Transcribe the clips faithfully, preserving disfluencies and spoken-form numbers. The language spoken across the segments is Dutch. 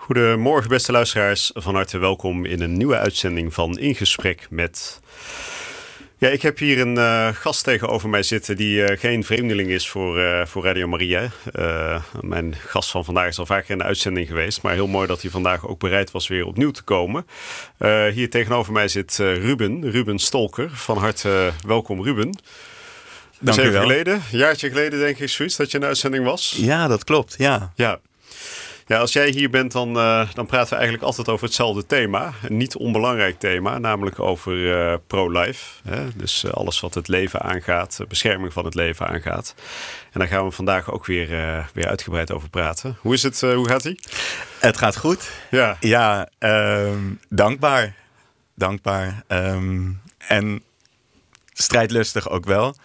Goedemorgen beste luisteraars, van harte welkom in een nieuwe uitzending van In Gesprek met... Ja, ik heb hier een uh, gast tegenover mij zitten die uh, geen vreemdeling is voor, uh, voor Radio Maria. Uh, mijn gast van vandaag is al vaker in de uitzending geweest, maar heel mooi dat hij vandaag ook bereid was weer opnieuw te komen. Uh, hier tegenover mij zit uh, Ruben, Ruben Stolker. Van harte uh, welkom Ruben. Dat is even geleden, een jaartje geleden denk ik zoiets, dat je in de uitzending was. Ja, dat klopt, ja. Ja. Ja, als jij hier bent, dan, uh, dan praten we eigenlijk altijd over hetzelfde thema. Een niet onbelangrijk thema, namelijk over uh, pro-life. Hè? Dus uh, alles wat het leven aangaat, uh, bescherming van het leven aangaat. En daar gaan we vandaag ook weer, uh, weer uitgebreid over praten. Hoe is het? Uh, hoe gaat ie? Het gaat goed. Ja, ja um, dankbaar. Dankbaar. Um, en strijdlustig ook wel.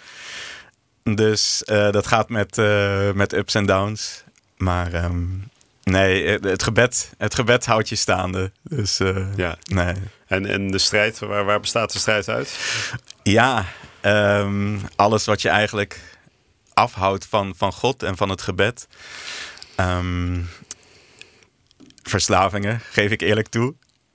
Dus uh, dat gaat met, uh, met ups en downs. Maar... Um, Nee, het gebed, het gebed houdt je staande. Dus, uh, ja. nee. En, en de strijd, waar, waar bestaat de strijd uit? Ja, um, alles wat je eigenlijk afhoudt van, van God en van het gebed. Um, verslavingen, geef ik eerlijk toe.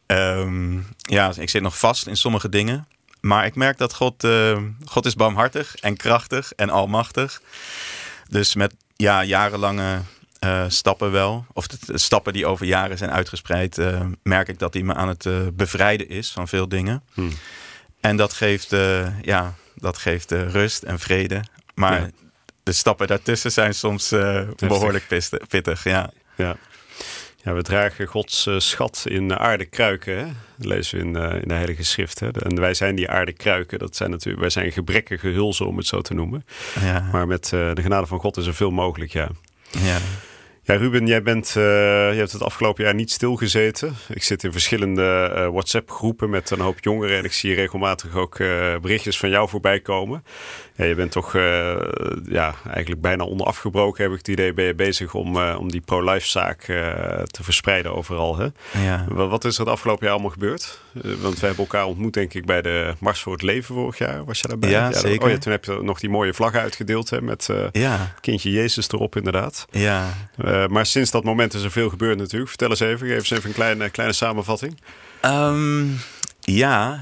Um, ja, ik zit nog vast in sommige dingen. Maar ik merk dat God, uh, God is barmhartig en krachtig en almachtig. Dus met ja, jarenlange... Uh, stappen wel, of de, de stappen die over jaren zijn uitgespreid, uh, merk ik dat hij me aan het uh, bevrijden is van veel dingen. Hmm. En dat geeft, uh, ja, dat geeft uh, rust en vrede. Maar ja. de stappen daartussen zijn soms uh, behoorlijk pittig. pittig ja. Ja. Ja, we dragen Gods uh, schat in aardekruiken. Hè? Dat lezen we in, uh, in de Heilige Schrift. Hè? En wij zijn die aardekruiken. Dat zijn natuurlijk, wij zijn gebrekkige hulzen, om het zo te noemen. Ja. Maar met uh, de genade van God is er veel mogelijk, ja. Ja. Ja, Ruben, jij bent, uh, je hebt het afgelopen jaar niet stilgezeten. Ik zit in verschillende uh, WhatsApp-groepen met een hoop jongeren en ik zie regelmatig ook uh, berichtjes van jou voorbij komen. Ja, je bent toch uh, ja, eigenlijk bijna onafgebroken, heb ik het idee, ben je bezig om, uh, om die pro-life-zaak uh, te verspreiden overal. Hè? Ja. Wat is er het afgelopen jaar allemaal gebeurd? Uh, want we hebben elkaar ontmoet, denk ik, bij de Mars voor het Leven vorig jaar. Was je daarbij? Ja, ja zeker. Oh ja, toen heb je nog die mooie vlag uitgedeeld hè, met uh, ja. kindje Jezus erop, inderdaad. Ja. Uh, maar sinds dat moment is er veel gebeurd natuurlijk. Vertel eens even, geef eens even een kleine, kleine samenvatting. Um, ja,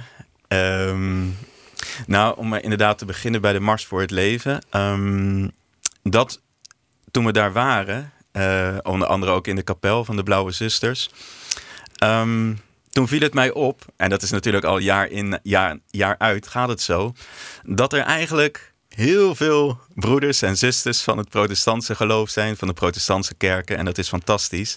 um, nou om inderdaad te beginnen bij de Mars voor het Leven. Um, dat toen we daar waren, uh, onder andere ook in de kapel van de Blauwe Zusters. Um, toen viel het mij op, en dat is natuurlijk al jaar in, jaar, jaar uit gaat het zo, dat er eigenlijk heel veel broeders en zusters van het protestantse geloof zijn, van de protestantse kerken. En dat is fantastisch.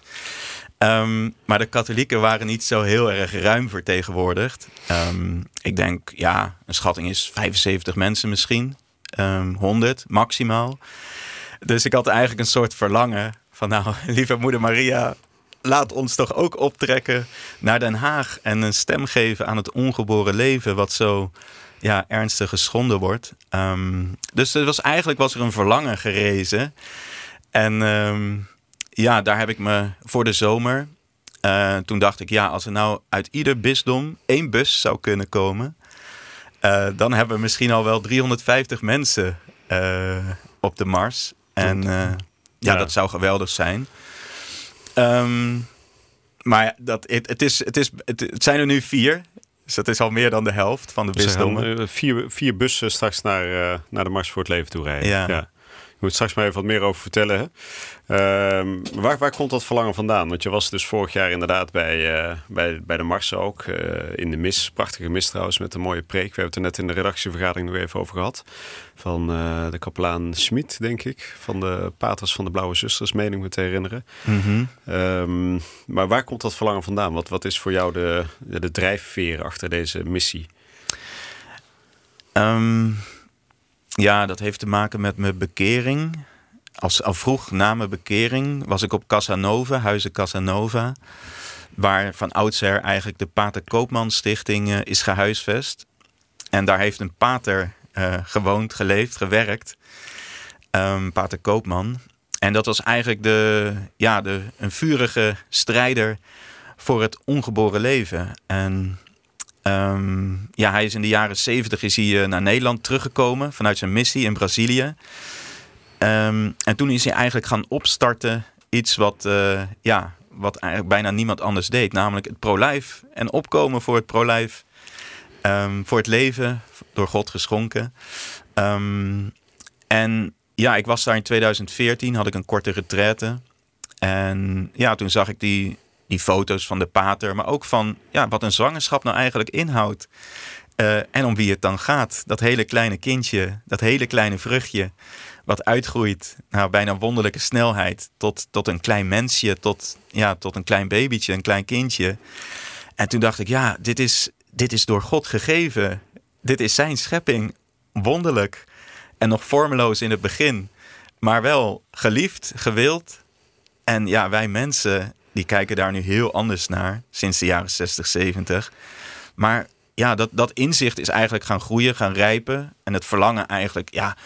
Um, maar de katholieken waren niet zo heel erg ruim vertegenwoordigd. Um, ik denk, ja, een schatting is vijfenzeventig mensen misschien. Um, honderd maximaal. Dus ik had eigenlijk een soort verlangen van, nou, lieve moeder Maria, laat ons toch ook optrekken naar Den Haag en een stem geven aan het ongeboren leven, wat zo ja, ernstig geschonden wordt. Um, dus er was, eigenlijk was er een verlangen gerezen. En um, ja, daar heb ik me voor de zomer, uh, toen dacht ik, ja, als er nou uit ieder bisdom één bus zou kunnen komen, uh, dan hebben we misschien al wel driehonderdvijftig mensen uh, op de Mars. En uh, ja, ja, dat zou geweldig zijn. Um, maar dat, het, het, is, het, is, het, het zijn er nu vier. Dus dat is al meer dan de helft van de bisdommen. Ze gaan, uh, vier, vier bussen straks naar, uh, naar de Mars voor het Leven toe rijden. Ja. Ja. Je moet straks maar even wat meer over vertellen. Hè? Uh, waar, waar komt dat verlangen vandaan? Want je was dus vorig jaar inderdaad bij, uh, bij, bij de Mars ook. Uh, in de mis. Prachtige mis trouwens met een mooie preek. We hebben het er net in de redactievergadering nog even over gehad. Van uh, de kapelaan Schmid, denk ik. Van de paters van de Blauwe Zusters, meen ik me te herinneren. Mm-hmm. Um, maar waar komt dat verlangen vandaan? Wat, wat is voor jou de, de drijfveer achter deze missie? Um... Ja, dat heeft te maken met mijn bekering. Als, al vroeg na mijn bekering was ik op Casanova, Huizen Casanova, waar van oudsher eigenlijk de Pater Koopman Stichting uh, is gehuisvest. En daar heeft een pater uh, gewoond, geleefd, gewerkt. Um, Pater Koopman. En dat was eigenlijk de, ja, de, een vurige strijder voor het ongeboren leven. En Um, ja, hij is in de jaren zeventig is hij, uh, naar Nederland teruggekomen vanuit zijn missie in Brazilië. Um, en toen is hij eigenlijk gaan opstarten iets wat, uh, ja, wat eigenlijk bijna niemand anders deed. Namelijk het pro-life en opkomen voor het pro-life. Um, voor het leven, door God geschonken. Um, en ja, ik was daar in tweeduizend veertien, had ik een korte retraite. En ja, toen zag ik die, die foto's van de pater, maar ook van ja, wat een zwangerschap nou eigenlijk inhoudt. Uh, en om wie het dan gaat. Dat hele kleine kindje, dat hele kleine vruchtje, wat uitgroeit, nou, bijna wonderlijke snelheid, tot, tot een klein mensje, tot, ja, tot een klein babytje, een klein kindje. En toen dacht ik, ja, dit is, dit is door God gegeven. Dit is zijn schepping. Wonderlijk. En nog vormeloos in het begin. Maar wel geliefd, gewild. En ja, wij mensen, die kijken daar nu heel anders naar. Sinds de jaren zestig, zeventig. Maar ja, dat, dat inzicht is eigenlijk gaan groeien, gaan rijpen. En het verlangen eigenlijk, ja,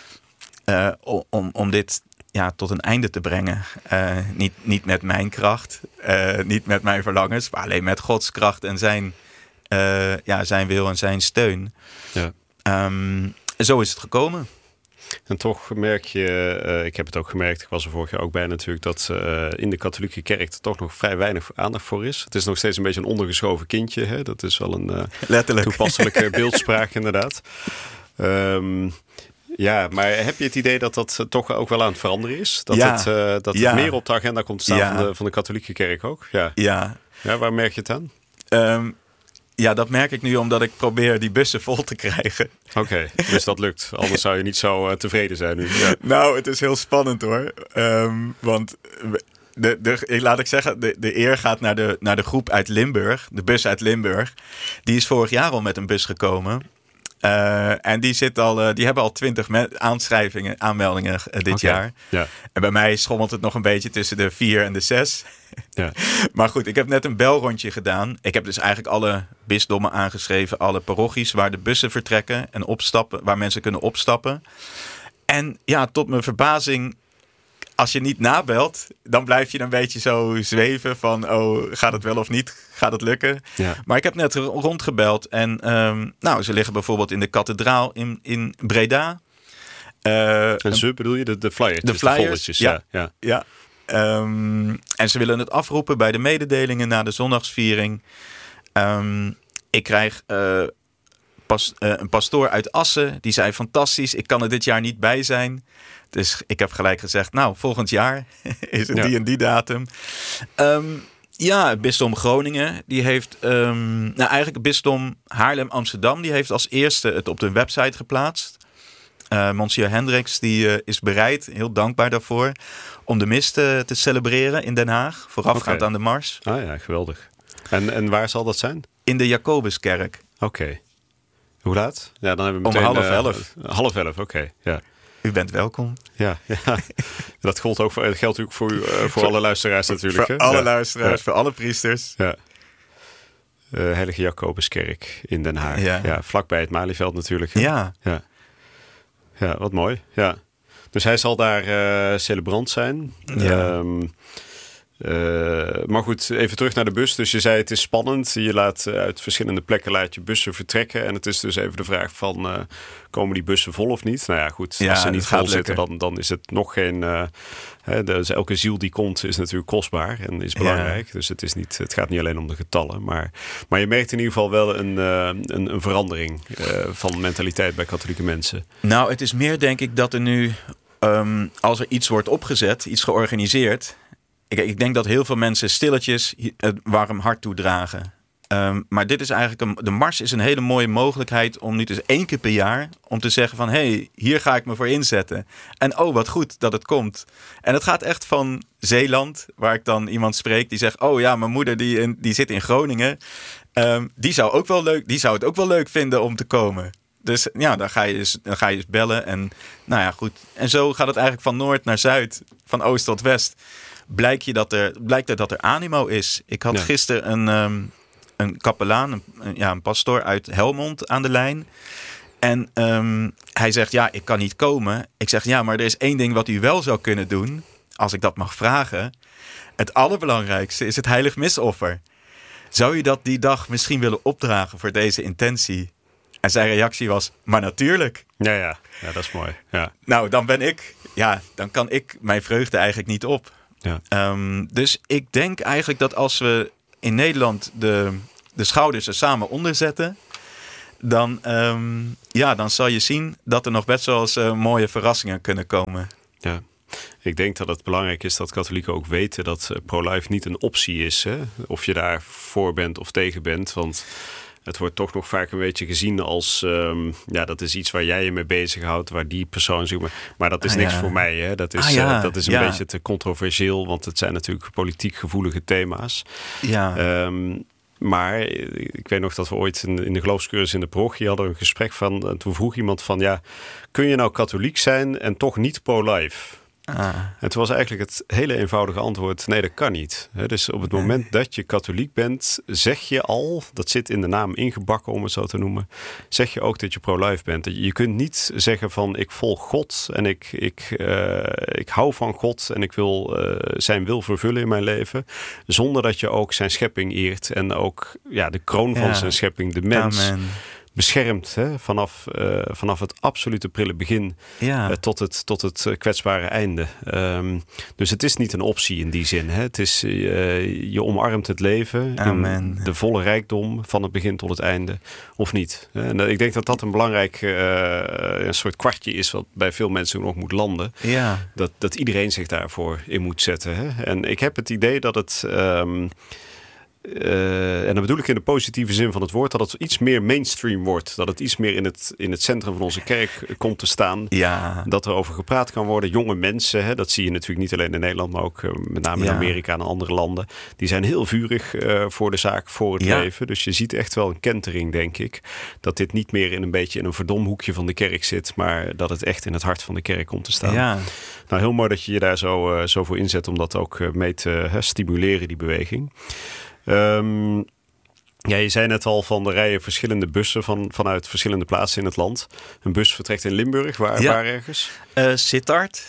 uh, om, om dit ja, tot een einde te brengen. Uh, niet, niet met mijn kracht, uh, niet met mijn verlangens, maar alleen met Gods kracht en zijn, uh, ja, zijn wil en zijn steun. Ja. Um, zo is het gekomen. En toch merk je, uh, ik heb het ook gemerkt, ik was er vorig jaar ook bij natuurlijk, dat uh, in de katholieke kerk er toch nog vrij weinig aandacht voor is. Het is nog steeds een beetje een ondergeschoven kindje. Hè? Dat is wel een uh, letterlijk toepasselijke beeldspraak inderdaad. Um, ja, maar heb je het idee dat dat toch ook wel aan het veranderen is? Dat, ja. het, uh, dat ja. het meer op de agenda komt te staan ja. van, de, van de katholieke kerk ook? Ja. Ja. Ja, waar merk je het aan? Um, Ja, dat merk ik nu omdat ik probeer die bussen vol te krijgen. Oké, okay, dus dat lukt. Anders zou je niet zo uh, tevreden zijn nu. Ja. Nou, het is heel spannend hoor. Um, want de, de, laat ik zeggen, de, de eer gaat naar de, naar de groep uit Limburg. De bus uit Limburg. Die is vorig jaar al met een bus gekomen. Uh, en die, zit al, uh, die hebben al twintig aanschrijvingen, aanmeldingen uh, dit okay. jaar. Ja. En bij mij schommelt het nog een beetje tussen de vier en de zes. Ja. Maar goed, ik heb net een belrondje gedaan. Ik heb dus eigenlijk alle bisdommen aangeschreven, alle parochies waar de bussen vertrekken en opstappen, waar mensen kunnen opstappen. En ja, tot mijn verbazing, als je niet nabelt, dan blijf je een beetje zo zweven van, oh, gaat het wel of niet? Gaat het lukken? Ja. Maar ik heb net rondgebeld en um, nou, ze liggen bijvoorbeeld in de kathedraal in, in Breda. Uh, en ze bedoel je de, de flyers? De flyers, de foldertjes, ja. ja. ja. Um, en ze willen het afroepen bij de mededelingen na de zondagsviering. Um, ik krijg uh, pas, uh, een pastoor uit Assen. Die zei fantastisch, ik kan er dit jaar niet bij zijn. Dus ik heb gelijk gezegd, nou, volgend jaar is het ja. die en die datum. Um, ja, het bisdom Groningen, die heeft... Um, nou, eigenlijk het bisdom Haarlem-Amsterdam, die heeft als eerste het op de website geplaatst. Uh, Monsieur Hendricks die, uh, is bereid, heel dankbaar daarvoor, om de mis te, te celebreren in Den Haag, voorafgaand okay. aan de mars. Ah ja, geweldig. En, en waar zal dat zijn? In de Jacobuskerk. Oké. Okay. Hoe laat? Ja, dan hebben we meteen, om half uh, elf. Half elf, oké. Okay. Ja. U bent welkom. Ja, ja. Dat geldt ook voor, dat geldt ook voor, uh, voor, voor alle luisteraars natuurlijk. Voor hè? alle ja. luisteraars, ja. voor alle priesters. Ja. Uh, Heilige Jacobuskerk in Den Haag. Ja. Ja, vlakbij het Malieveld natuurlijk. Hè? Ja. ja. Ja, wat mooi. Ja. Dus hij zal daar uh, celebrant zijn. Ja. Um, uh, maar goed, even terug naar de bus. Dus je zei het is spannend. Je laat uh, uit verschillende plekken laat je bussen vertrekken. En het is dus even de vraag van, uh, komen die bussen vol of niet? Nou ja, goed. Ja, als ze niet vol zitten, lukken. dan, dan is het nog geen... Uh, hè, dus elke ziel die komt is natuurlijk kostbaar en is belangrijk. Ja. Dus het, is niet, het gaat niet alleen om de getallen. Maar, maar je merkt in ieder geval wel een, uh, een, een verandering uh, van mentaliteit bij katholieke mensen. Nou, het is meer denk ik dat er nu, um, als er iets wordt opgezet, iets georganiseerd... Ik, ik denk dat heel veel mensen stilletjes het warm hart toedragen. Um, maar dit is eigenlijk een, de mars is een hele mooie mogelijkheid om nu dus één keer per jaar om te zeggen van, hé, hey, hier ga ik me voor inzetten. En oh, wat goed dat het komt. En het gaat echt van Zeeland, waar ik dan iemand spreek die zegt, oh ja, mijn moeder die, in, die zit in Groningen. Um, die zou ook wel leuk, die zou het ook wel leuk vinden om te komen. Dus ja, dan ga je dus, dan ga je dus bellen en nou ja, goed. En zo gaat het eigenlijk van noord naar zuid, van oost tot west. Blijkt, je dat er, blijkt er dat er animo is. Ik had ja. gisteren een, um, een kapelaan, een, een, ja, een pastoor uit Helmond aan de lijn. En um, hij zegt, ja, ik kan niet komen. Ik zeg, ja, maar er is één ding wat u wel zou kunnen doen, als ik dat mag vragen. Het allerbelangrijkste is het heilig misoffer. Zou u dat die dag misschien willen opdragen voor deze intentie? En zijn reactie was, maar natuurlijk. Ja, ja, ja, dat is mooi. Ja. Nou, dan ben ik, ja, dan kan ik mijn vreugde eigenlijk niet op. Ja. Um, dus ik denk eigenlijk dat als we in Nederland de, de schouders er samen onder zetten, dan, um, ja, dan zal je zien dat er nog best wel eens uh, mooie verrassingen kunnen komen. Ja. Ik denk dat het belangrijk is dat katholieken ook weten dat uh, pro-life niet een optie is. Hè? Of je daar voor bent of tegen bent. Want het wordt toch nog vaak een beetje gezien als, um, ja, dat is iets waar jij je mee bezighoudt, waar die persoon zich. Maar, maar dat is ah, niks ja. voor mij. Hè? Dat is, ah, ja. uh, dat is een ja. beetje te controversieel, want het zijn natuurlijk politiek gevoelige thema's. Ja. Um, Maar ik weet nog dat we ooit in, in de geloofscursus in de parochie hadden een gesprek van. En toen vroeg iemand van, ja, kun je nou katholiek zijn en toch niet pro-life? Ah. En toen was eigenlijk het hele eenvoudige antwoord, nee, dat kan niet. He, dus op het nee. moment dat je katholiek bent, zeg je al, dat zit in de naam ingebakken om het zo te noemen, zeg je ook dat je pro-life bent. Je kunt niet zeggen van, ik volg God en ik, ik, uh, ik hou van God en ik wil uh, zijn wil vervullen in mijn leven, zonder dat je ook zijn schepping eert en ook ja, de kroon van ja. zijn schepping, de mens, Amen. beschermd, hè? Vanaf, uh, vanaf het absolute prille begin ja. uh, tot het, tot het uh, kwetsbare einde. Um, dus het is niet een optie in die zin. Hè? Het is, uh, je omarmt het leven Amen. in de volle rijkdom van het begin tot het einde, of niet. En uh, ik denk dat dat een belangrijk uh, een soort kwartje is wat bij veel mensen nog moet landen. Ja. Dat, dat iedereen zich daarvoor in moet zetten. Hè? En ik heb het idee dat het Um, Uh, en dan bedoel ik in de positieve zin van het woord, dat het iets meer mainstream wordt. Dat het iets meer in het, in het centrum van onze kerk komt te staan. Ja. Dat er over gepraat kan worden. Jonge mensen, hè, dat zie je natuurlijk niet alleen in Nederland, maar ook uh, met name in ja. Amerika en andere landen. Die zijn heel vurig uh, voor de zaak, voor het ja. leven. Dus je ziet echt wel een kentering, denk ik. Dat dit niet meer in een beetje in een verdomhoekje van de kerk zit, maar dat het echt in het hart van de kerk komt te staan. Ja. Nou, heel mooi dat je je daar zo, uh, zo voor inzet om dat ook uh, mee te uh, stimuleren, die beweging. Um, ja, je zei net al van de rijen verschillende bussen van, vanuit verschillende plaatsen in het land. Een bus vertrekt in Limburg, waar, ja. waar ergens? Uh, Sittard.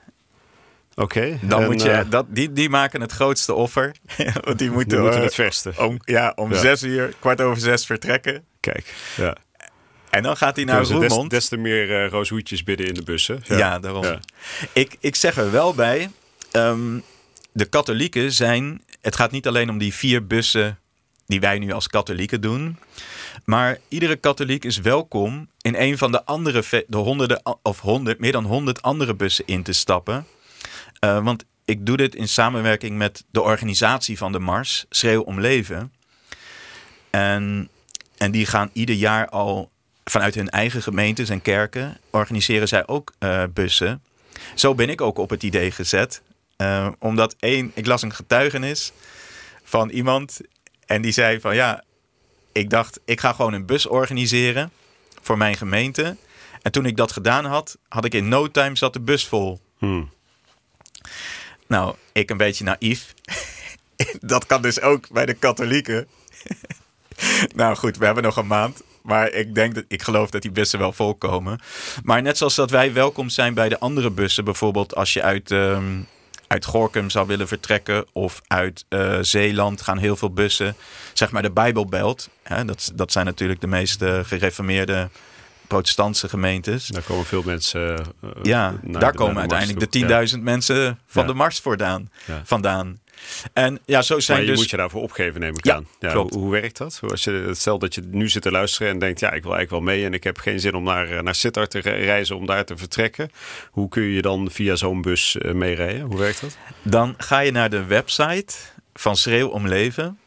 Oké. Okay. Dan en, moet je, uh, dat, die, die maken het grootste offer. Want die moeten, die moeten uh, het versten. Om, ja, om ja. zes uur, kwart over zes vertrekken. Kijk, ja. En dan gaat hij naar Roermond. Des, des te meer uh, rooshoedjes bidden in de bussen. Ja, ja daarom. Ja. Ik, ik zeg er wel bij, um, de katholieken zijn, het gaat niet alleen om die vier bussen die wij nu als katholieken doen, maar iedere katholiek is welkom in een van de andere, de honderden of honderd, meer dan honderd andere bussen in te stappen. Uh, want ik doe dit in samenwerking met de organisatie van de Mars, Schreeuw om Leven. En, en die gaan ieder jaar al vanuit hun eigen gemeentes en kerken organiseren zij ook uh, bussen. Zo ben ik ook op het idee gezet. Uh, omdat één, ik las een getuigenis van iemand en die zei van ja, ik dacht ik ga gewoon een bus organiseren voor mijn gemeente. En toen ik dat gedaan had, had ik in no time zat de bus vol. Hmm. Nou, ik een beetje naïef. Dat kan dus ook bij de katholieken. Nou goed, we hebben nog een maand. Maar ik denk dat ik geloof dat die bussen wel volkomen. Maar net zoals dat wij welkom zijn bij de andere bussen. Bijvoorbeeld als je uit, um, uit Gorinchem zou willen vertrekken. Of uit uh, Zeeland gaan heel veel bussen. Zeg maar de Bijbelbelt. Hè, dat, dat zijn natuurlijk de meest uh, gereformeerde protestantse gemeentes. Daar komen veel mensen uh, Ja, daar de, komen de uiteindelijk de tienduizend ja. mensen van ja. de Mars vandaan. Ja. vandaan. En ja, zo zijn maar je dus moet je daarvoor opgeven, neem ik ja, aan. Ja, klopt. Hoe, hoe werkt dat? Als je, stel dat je nu zit te luisteren en denkt, ja, ik wil eigenlijk wel mee en ik heb geen zin om naar, naar Sittard te reizen om daar te vertrekken. Hoe kun je dan via zo'n bus uh, meerijden? Hoe werkt dat? Dan ga je naar de website van Schreeuw om Leven.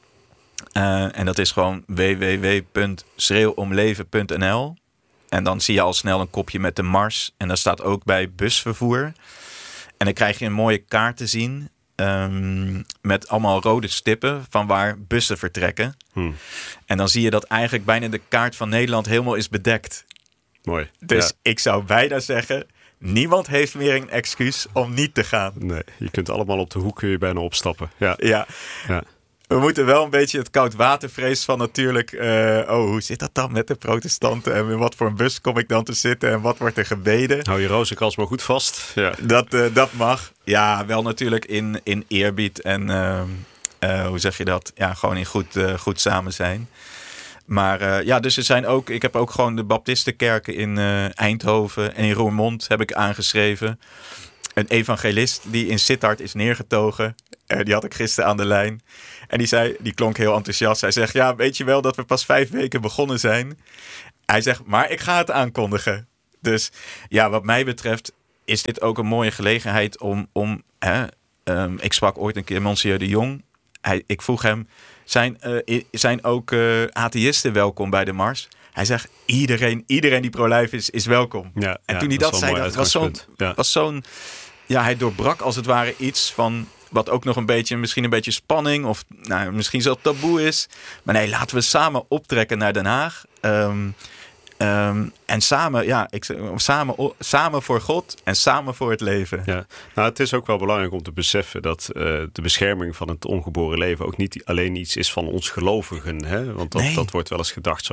Uh, en dat is gewoon w w w punt schreeuw om leven punt n l. En dan zie je al snel een kopje met de Mars. En daar staat ook bij busvervoer. En dan krijg je een mooie kaart te zien. Um, met allemaal rode stippen van waar bussen vertrekken. Hmm. En dan zie je dat eigenlijk bijna de kaart van Nederland helemaal is bedekt. Mooi. Dus ja. ik zou bijna zeggen, niemand heeft meer een excuus om niet te gaan. Nee, je kunt allemaal op de hoek kun je bijna opstappen. Ja. Ja. ja. We moeten wel een beetje het koudwatervrees van natuurlijk. Uh, oh, hoe zit dat dan met de protestanten? En in wat voor een bus kom ik dan te zitten? En wat wordt er gebeden? Hou je rozenkrans maar goed vast. Ja. Dat, uh, dat mag. Ja, wel natuurlijk in, in eerbied. En uh, uh, hoe zeg je dat? Ja, gewoon in goed, uh, goed samen zijn. Maar uh, ja, dus er zijn ook. Ik heb ook gewoon de baptistenkerken in uh, Eindhoven en in Roermond heb ik aangeschreven. een evangelist die in Sittard is neergetogen. Uh, die had ik gisteren aan de lijn. En die zei, die klonk heel enthousiast. Hij zegt, ja, weet je wel dat we pas vijf weken begonnen zijn? Hij zegt, maar ik ga het aankondigen. Dus ja, wat mij betreft is dit ook een mooie gelegenheid om... om hè, um, ik sprak ooit een keer Monsieur de Jong. Hij, ik vroeg hem, zijn, uh, zijn ook uh, atheïsten welkom bij de Mars? Hij zegt, iedereen, iedereen die pro-life is, is welkom. Ja, en ja, toen hij dat, dat zei, dat was zo'n... Ja. Was zo'n ja, hij doorbrak als het ware iets van... wat ook nog een beetje, misschien een beetje spanning... of nou, misschien zelfs taboe is. Maar nee, laten we samen optrekken naar Den Haag... Um, Um, en samen, ja, ik, samen, samen voor God en samen voor het leven. Ja. Nou, het is ook wel belangrijk om te beseffen dat uh, de bescherming van het ongeboren leven ook niet alleen iets is van ons gelovigen. Hè? Want dat, nee. dat wordt wel eens gedacht.